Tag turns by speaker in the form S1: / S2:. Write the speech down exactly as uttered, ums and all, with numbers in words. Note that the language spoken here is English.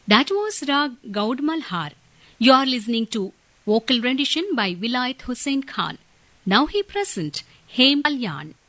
S1: That was Rag Gaud Malhar. You are listening to vocal rendition by Vilayat Hussain Khan. Now he present Hem Kalyan.